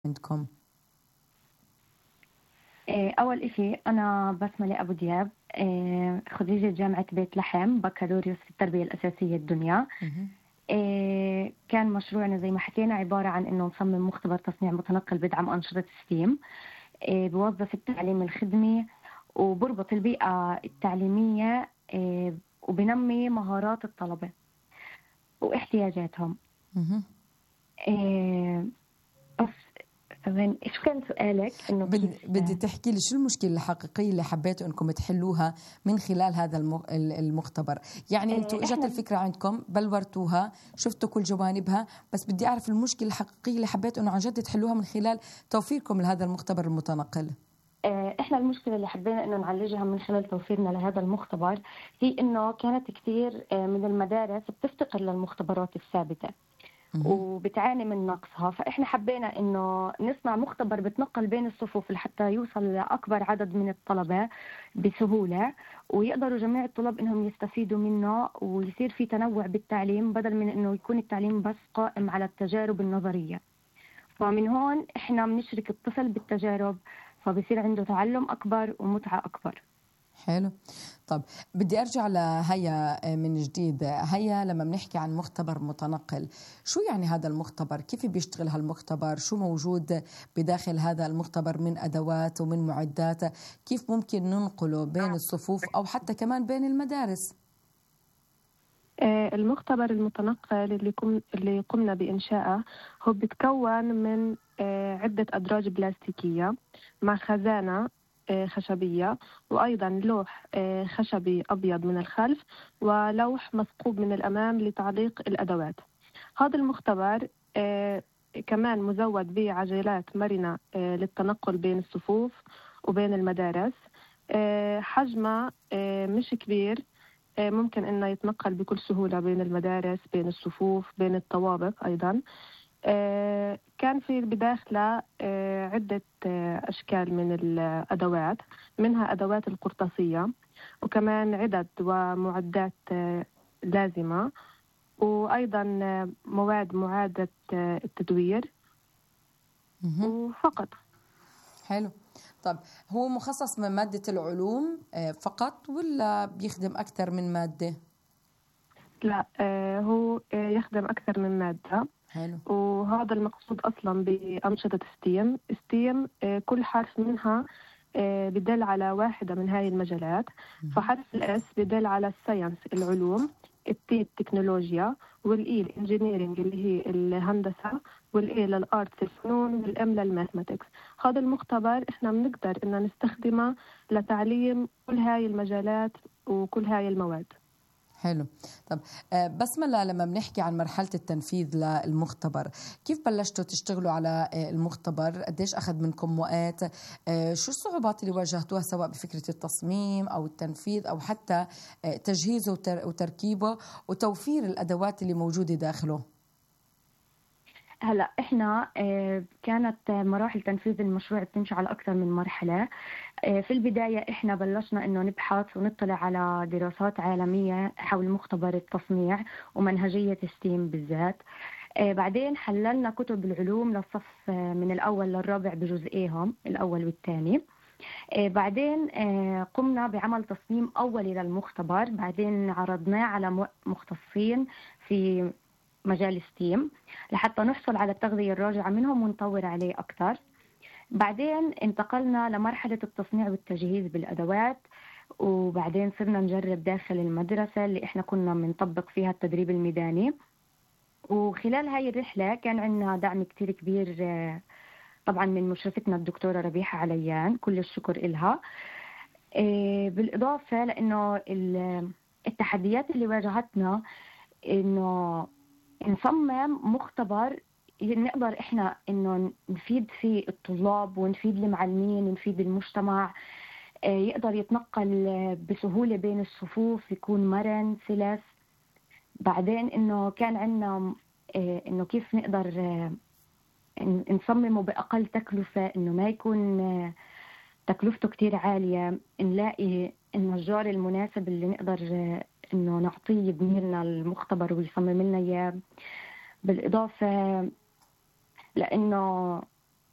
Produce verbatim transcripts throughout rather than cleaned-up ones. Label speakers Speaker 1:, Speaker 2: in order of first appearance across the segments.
Speaker 1: عندكم؟
Speaker 2: إيه، أول إشي أنا بسملة أبو دياب، إيه، خريجة جامعة بيت لحم، بكالوريوس في التربية الأساسية الدنيا.
Speaker 1: مهم.
Speaker 2: إيه، كان مشروعنا زي ما حكينا عبارة عن إنه نصمم مختبر تصنيع متنقل بدعم أنشطة ستيم. إيه، بوظف التعليم الخدمي وبربط البيئة التعليمية، إيه، وبنمي مهارات الطلبة واحتياجاتهم.
Speaker 1: مهم.
Speaker 2: إيه، بس كمان إيش كان سؤالك إنه كيف؟
Speaker 1: بد- بدي تحكي لي شو المشكلة الحقيقية اللي حبيتوا انكم تحلوها من خلال هذا الم- ال- المختبر؟ يعني انتوا
Speaker 2: إيه،
Speaker 1: اجت
Speaker 2: إحنا
Speaker 1: الفكرة عندكم، بلورتوها، شفتوا كل جوانبها، بس بدي اعرف المشكلة الحقيقية اللي حبيتوا انه عن جد تحلوها من خلال توفيركم لهذا المختبر المتنقل.
Speaker 2: آه، احنا المشكله اللي حبينا انه نعالجها من خلال توفيرنا لهذا المختبر هي انه كانت كثير آه، من المدارس بتفتقر للمختبرات الثابته
Speaker 1: مهم.
Speaker 2: وبتعاني من نقصها، فاحنا حبينا انه نصنع مختبر بتنقل بين الصفوف لحتى يوصل لاكبر عدد من الطلبه بسهوله، ويقدروا جميع الطلاب انهم يستفيدوا منه ويصير في تنوع بالتعليم بدل من انه يكون التعليم بس قائم على التجارب النظريه. فمن هون احنا بنشرك الطفل بالتجارب، فبصير عنده تعلم اكبر ومتعة اكبر.
Speaker 1: حلو. طب بدي ارجع لهيا من جديد. هيا لما بنحكي عن مختبر متنقل، شو يعني هذا المختبر؟ كيف بيشتغل هالمختبر؟ شو موجود بداخل هذا المختبر من ادوات ومن معدات؟ كيف ممكن ننقله بين الصفوف او حتى كمان بين المدارس؟
Speaker 3: آه، المختبر المتنقل اللي, قم اللي قمنا بإنشائه هو بيتكون من آه، عدة أدراج بلاستيكية مع خزانة آه، خشبية، وأيضا لوح آه، خشبي أبيض من الخلف، ولوح مثقوب من الأمام لتعليق الأدوات. هذا المختبر آه، كمان مزود بعجلات مرنة آه، للتنقل بين الصفوف وبين المدارس. آه، حجمه آه، مش كبير، آه، ممكن إنه يتنقل بكل سهولة بين المدارس، بين الصفوف، بين الطوابق أيضا. آه، كان في بداخله آه، عدة آه، أشكال من الأدوات، منها أدوات القرطاسية، وكمان عدد ومعدات آه، لازمة، وأيضا آه، مواد معادة آه، التدوير،
Speaker 1: مهم.
Speaker 3: وفقط.
Speaker 1: حلو. طب هو مخصص من مادة العلوم آه، فقط ولا بيخدم أكثر من مادة؟
Speaker 3: لا، آه، هو آه، يخدم أكثر من مادة،
Speaker 1: حلو.
Speaker 3: وهذا المقصود أصلا بأنشطة ستيم. ستيم آه، كل حرف منها آه، بدل على واحدة من هاي المجالات.
Speaker 1: مهم.
Speaker 3: فحرف الأس بدل على الساينس العلوم، التي التكنولوجيا، والإي الانجينيرينج اللي هي الهندسة، والإي للآرتس الفنون، والإم للماثماتكس. هذا المختبر إحنا بنقدر إن نستخدمه لتعليم كل هاي المجالات وكل هاي المواد.
Speaker 1: حلو. طب آه، بسمة، لما بنحكي عن مرحلة التنفيذ للمختبر، كيف بلشتوا تشتغلوا على آه، المختبر؟ قديش أخذ منكم وقت؟ آه، شو الصعوبات اللي واجهتوها سواء بفكرة التصميم أو التنفيذ أو حتى آه، تجهيزه وتر- وتركيبه وتوفير الأدوات اللي موجودة داخله؟
Speaker 2: هلا احنا آه، كانت مراحل تنفيذ المشروع بتمشي على اكثر من مرحله. آه، في البدايه احنا بلشنا انه نبحث ونطلع على دراسات عالميه حول مختبر التصنيع ومنهجيه ستيم بالذات. آه، بعدين حللنا كتب العلوم للصف آه، من الاول للرابع بجزئيهم الاول والثاني. آه، بعدين آه، قمنا بعمل تصميم أولي للمختبر، بعدين عرضناه على م- مختصين في مجال ستيم لحتى نحصل على التغذية الراجعة منهم ونطور عليه أكثر. بعدين انتقلنا لمرحلة التصنيع والتجهيز بالأدوات، وبعدين صرنا نجرب داخل المدرسة اللي احنا كنا بنطبق فيها التدريب الميداني. وخلال هاي الرحلة كان عندنا دعم كتير كبير، آه، طبعا من مشرفتنا الدكتورة ربيحة عليان، كل الشكر إلها. إيه، بالإضافة لأنه ال- التحديات اللي واجهتنا إنه نصمم مختبر نقدر إحنا إنه نفيد فيه الطلاب ونفيد المعلمين ونفيد المجتمع، إيه، يقدر يتنقل آه، بسهولة بين الصفوف، يكون مرن سلس. بعدين إنه كان عندنا إيه، إنه كيف نقدر آه، ن- نصممه بأقل تكلفة، إنه ما يكون آه، تكلفته كتير عالية، نلاقي النجار المناسب اللي نقدر آه، إنه نعطيه يبني لنا المختبر ويصمم لنا إياه. بالإضافة لأنه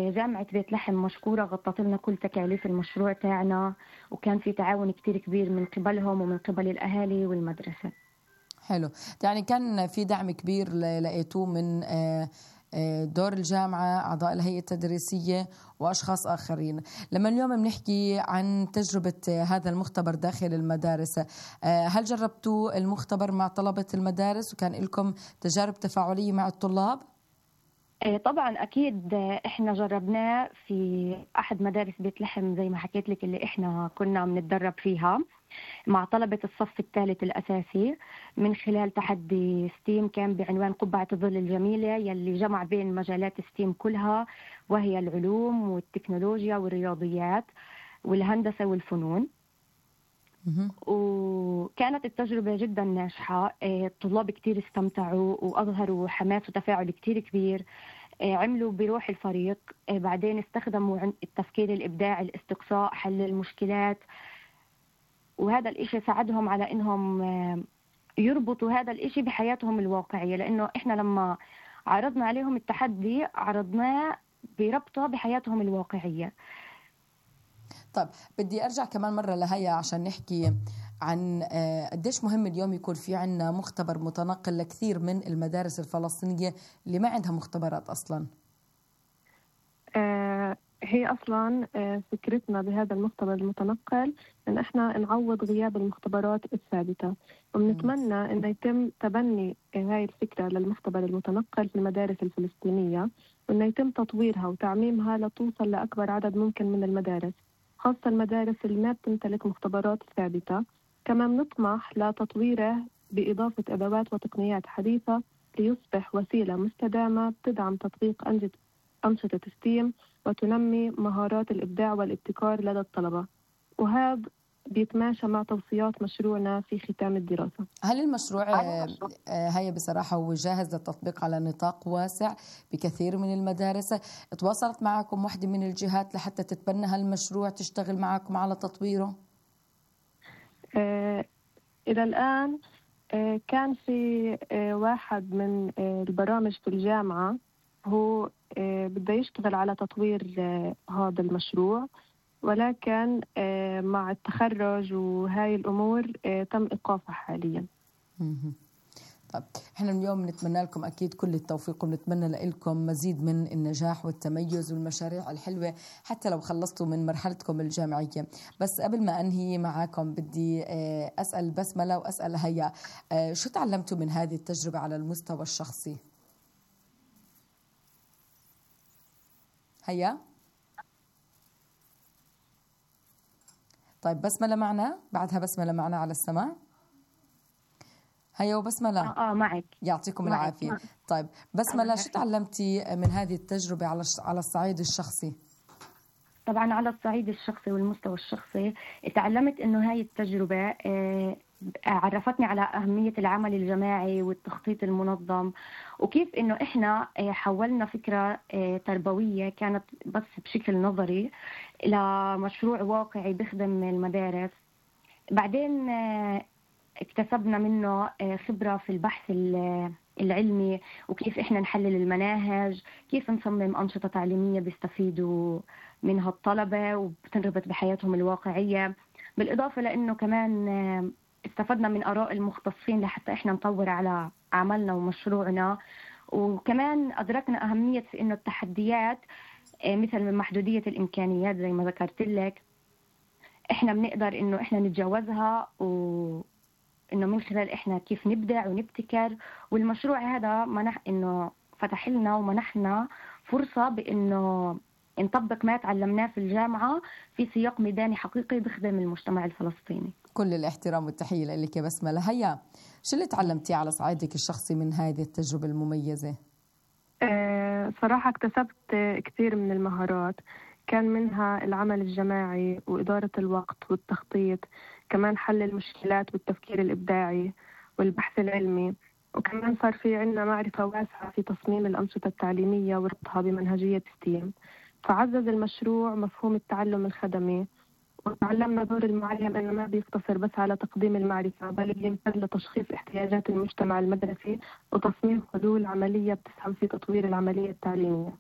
Speaker 2: جامعة بيت لحم مشكورة غطت لنا كل تكاليف المشروع تاعنا، وكان في تعاون كتير كبير من قبلهم ومن قبل الأهالي والمدرسة.
Speaker 1: حلو، يعني كان في دعم كبير لقيتوه من دور الجامعة، أعضاء الهيئة التدريسية وأشخاص آخرين. لما اليوم بنحكي عن تجربة هذا المختبر داخل المدارس، هل جربتوا المختبر مع طلبة المدارس وكان لكم تجارب تفاعلية مع الطلاب؟
Speaker 2: طبعا أكيد إحنا جربناه في أحد مدارس بيت لحم زي ما حكيت لك اللي إحنا كنا بنتدرب فيها مع طلبة الصف الثالث الأساسي من خلال تحدي ستيم كان بعنوان قبعة الظل الجميلة، يلي جمع بين مجالات ستيم كلها وهي العلوم والتكنولوجيا والرياضيات والهندسة والفنون. وكانت التجربة جدا ناجحة، الطلاب كتير استمتعوا وأظهروا حماس وتفاعل كتير كبير، عملوا بروح الفريق، بعدين استخدموا التفكير الإبداعي، الاستقصاء، حل المشكلات، وهذا الإشي ساعدهم على إنهم يربطوا هذا الإشي بحياتهم الواقعية، لأنه إحنا لما عرضنا عليهم التحدي عرضناه بربطه بحياتهم الواقعية.
Speaker 1: طيب بدي أرجع كمان مرة لهيا عشان نحكي عن قديش مهم اليوم يكون في عنا مختبر متنقل لكثير من المدارس الفلسطينية اللي ما عندها مختبرات أصلاً.
Speaker 3: آه هي أصلاً آه فكرتنا بهذا المختبر المتنقل إن إحنا نعوض غياب المختبرات الثابتة، وبنتمنى إنه يتم تبني هاي الفكرة للمختبر المتنقل في المدارس الفلسطينية، وإنه يتم تطويرها وتعميمها لتوصل لأكبر عدد ممكن من المدارس، خاصة المدارس اللي ما بتمتلك مختبرات ثابتة. كمان نطمح لتطويره بإضافة أدوات وتقنيات حديثة ليصبح وسيلة مستدامة بتدعم تطبيق أنشطة ستيم وتنمي مهارات الإبداع والابتكار لدى الطلبة، وهذا بيتماشى مع توصيات مشروعنا في ختام الدراسة.
Speaker 1: هل المشروع هي بصراحة هو جاهز للتطبيق على نطاق واسع بكثير من المدارس؟ تواصلت معكم واحدة من الجهات لحتى تتبنى هالمشروع تشتغل معكم على تطويره؟
Speaker 3: آه إلى الآن آه كان في آه واحد من آه البرامج في الجامعة هو آه بده يشتغل على تطوير آه هذا المشروع، ولكن آه مع التخرج وهاي الأمور آه تم إيقافها حاليا.
Speaker 1: طيب احنا اليوم نتمنى لكم اكيد كل التوفيق، ونتمنى لكم مزيد من النجاح والتميز والمشاريع الحلوه حتى لو خلصتوا من مرحلتكم الجامعيه. بس قبل ما انهي معاكم بدي اسال بسمله واسال هيا، شو تعلمتوا من هذه التجربه على المستوى الشخصي؟ هيا طيب بسمله معنا؟ بعدها بسمله معنا على السماع. هيا وبسملة.
Speaker 2: اه, آه معك.
Speaker 1: يعطيكم
Speaker 2: معك.
Speaker 1: العافية.
Speaker 2: معك.
Speaker 1: طيب بسملة شو تعلمتي من هذه التجربة على على الصعيد الشخصي؟
Speaker 2: طبعا على الصعيد الشخصي والمستوى الشخصي تعلمت انه هاي التجربة آه عرفتني على أهمية العمل الجماعي والتخطيط المنظم، وكيف إنه إحنا حولنا فكرة تربوية كانت بس بشكل نظري لمشروع واقعي بخدم المدارس. بعدين اكتسبنا منه خبرة في البحث العلمي، وكيف إحنا نحلل المناهج، كيف نصمم أنشطة تعليمية بيستفيدوا منها الطلبة وبتنربط بحياتهم الواقعية. بالإضافة لأنه كمان استفدنا من آراء المختصين لحتى إحنا نطور على عملنا ومشروعنا، وكمان أدركنا أهمية في إنه التحديات مثل من محدودية الإمكانيات زي ما ذكرت لك إحنا بنقدر إنه إحنا نتجاوزها، وإنه من خلال إحنا كيف نبدع ونبتكر. والمشروع هذا منح إنه فتح لنا ومنحنا فرصة بإنه نطبق ما تعلمناه في الجامعة في سياق ميداني حقيقي بخدم المجتمع الفلسطيني.
Speaker 1: كل الاحترام والتحية لك يا بسملة. هيا شو اللي تعلمتيه على صعيدك الشخصي من هذه التجربة المميزة؟
Speaker 3: أه صراحة اكتسبت كثير من المهارات، كان منها العمل الجماعي وإدارة الوقت والتخطيط، كمان حل المشكلات والتفكير الإبداعي والبحث العلمي، وكمان صار في عنا معرفة واسعة في تصميم الأنشطة التعليمية وربطها بمنهجية ستيم. فعزز المشروع مفهوم التعلم الخدمي، وتعلمنا دور المعلم أنه ما بيقتصر بس على تقديم المعرفة، بل بيمتد لتشخيص احتياجات المجتمع المدرسي وتصميم حلول عملية بتسهم في تطوير العملية التعليمية.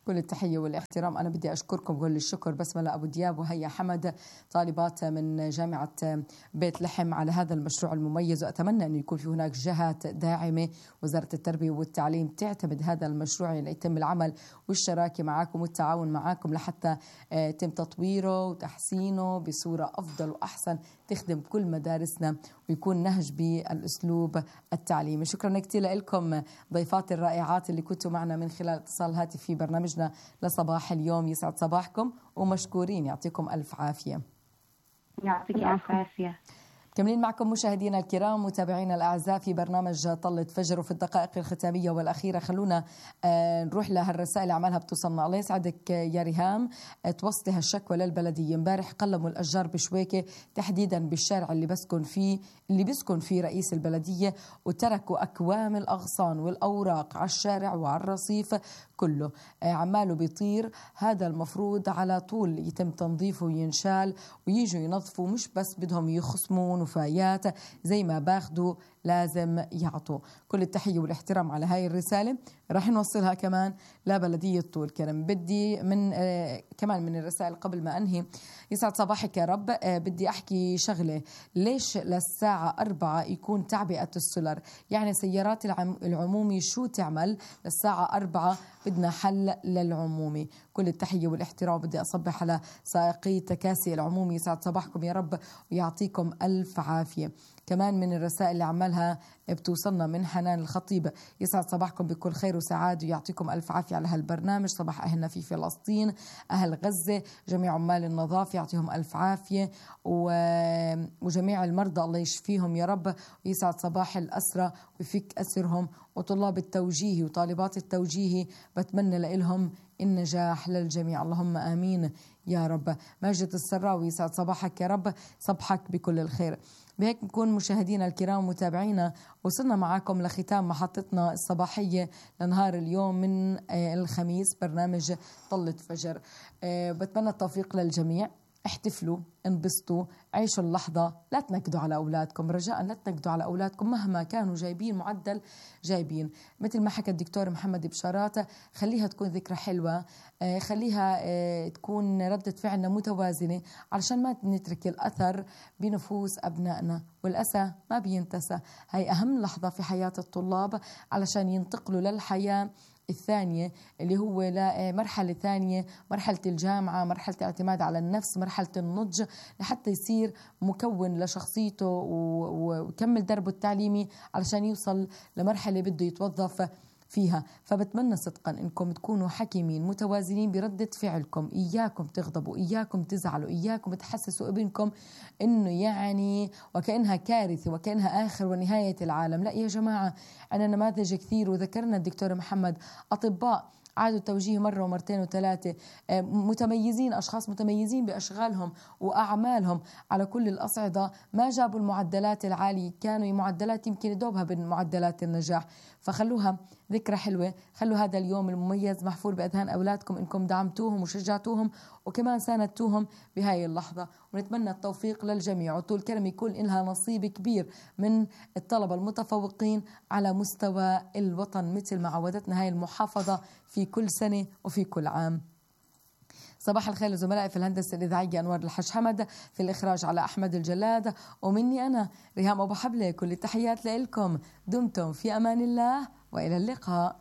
Speaker 1: كل التحية والاحترام. أنا بدي أشكركم كل الشكر بسملة أبو دياب وهيا حمد، طالبات من جامعة بيت لحم، على هذا المشروع المميز. وأتمنى أن يكون في هناك جهات داعمة، وزارة التربية والتعليم تعتمد هذا المشروع ليتم العمل والشراكة معكم والتعاون معكم لحتى يتم تطويره وتحسينه بصورة أفضل وأحسن تخدم كل مدارسنا ويكون نهج بالأسلوب التعليمي. شكرا كثير لكم ضيفات الرائعات اللي كنتوا معنا من خلال اتصال هاتف في برنامجنا لصباح اليوم. يسعد صباحكم ومشكورين، يعطيكم ألف عافية.
Speaker 2: يعطيك ألف عافية.
Speaker 1: كملين معكم مشاهدينا الكرام متابعينا الأعزاء في برنامج طلة فجر، وفي الدقائق الختامية والأخيرة خلونا آه نروح لهالرسائل اللي عملها بتوصلنا. الله يسعدك يا ريهام، آه توصلي هالشكوى للبلدية. امبارح قلموا الأشجار بشويكة تحديدا بالشارع اللي بسكن فيه اللي بسكن فيه رئيس البلدية، وتركوا أكوام الأغصان والأوراق على الشارع وعلى الرصيف كله، آه عماله بيطير. هذا المفروض على طول يتم تنظيفه وينشال ويجوا ينظفوا، مش بس بدهم يخصمون وفايات زي ما باخدوا لازم يعطوا. كل التحية والاحترام على هاي الرسالة، راح نوصلها كمان لبلدية طول كرم. بدي من آه كمان من الرسائل قبل ما أنهي، يسعد صباحك يا رب، آه بدي أحكي شغلة. ليش للساعة أربعة يكون تعبئة السولر؟ يعني سيارات العم العمومي شو تعمل للساعة أربعة؟ بدنا حل للعمومي. كل التحية والاحترام. بدي أصبح على سائقي تكاسي العمومي، يسعد صباحكم يا رب ويعطيكم ألف عافية. كمان من الرسائل اللي عملها بتوصلنا من حنان الخطيب، يسعد صباحكم بكل خير وسعادة ويعطيكم ألف عافية على هالبرنامج. صباح أهلنا في فلسطين، أهل غزة، جميع عمال النظافة يعطيهم ألف عافية، وجميع المرضى الله يشفيهم يا رب، ويسعد صباح الأسرى ويفك أسرهم، وطلاب التوجيهي وطالبات التوجيهي بتمنى لهم النجاح للجميع، اللهم آمين يا رب. ماجد السراوي، يسعد صباحك يا رب، صبحك بكل الخير. بهيك نكون مشاهدينا الكرام متابعينا وصلنا معكم لختام محطتنا الصباحية لنهار اليوم من الخميس، برنامج طلة فجر. بتمنى التوفيق للجميع، احتفلوا، انبسطوا، عيشوا اللحظة، لا تنكدوا على أولادكم، رجاء لا تنكدوا على أولادكم مهما كانوا جايبين معدل جايبين. مثل ما حكى الدكتور محمد بشارات، خليها تكون ذكرى حلوة، خليها تكون ردة فعلنا متوازنة علشان ما نترك الأثر بنفوس أبنائنا، والأسى ما بينتسى. هاي أهم لحظة في حياة الطلاب علشان ينتقلوا للحياة الثانية اللي هو مرحلة ثانية، مرحلة الجامعة، مرحلة الاعتماد على النفس، مرحلة النضج، لحتى يصير مكون لشخصيته ويكمل دربه التعليمي علشان يوصل لمرحلة بده يتوظف فيها. فبتمنى صدقا انكم تكونوا حكيمين متوازنين بردة فعلكم، اياكم تغضبوا، اياكم تزعلوا، اياكم تحسسوا ابنكم انه يعني وكأنها كارثة وكأنها اخر ونهاية العالم. لا يا جماعة، انا نماذج كثير وذكرنا الدكتور محمد، اطباء عادوا التوجيه مرة ومرتين وثلاثة، متميزين، أشخاص متميزين بأشغالهم وأعمالهم على كل الأصعدة، ما جابوا المعدلات العالية، كانوا معدلات يمكن دوبها بمعدلات النجاح. فخلوها ذكرى حلوة، خلوا هذا اليوم المميز محفور بأذهان أولادكم إنكم دعمتوهم وشجعتوهم وكمان ساندتوهم بهاي اللحظة. ونتمنى التوفيق للجميع، وطول كرم يكون لها نصيب كبير من الطلبة المتفوقين على مستوى الوطن مثل ما عودتنا هاي المحافظة في كل سنة وفي كل عام. صباح الخير لزملائي في الهندسة الإذاعية أنوار الحج حمد، في الإخراج على أحمد الجلاد، ومني أنا ريهام أبو حبلة. كل التحيات لكم، دمتم في أمان الله وإلى اللقاء.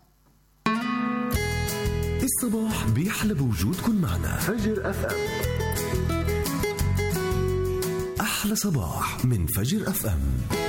Speaker 4: الصباح بيحلى بوجودكم معنا. فجر أف أم، أحلى صباح من فجر أف أم.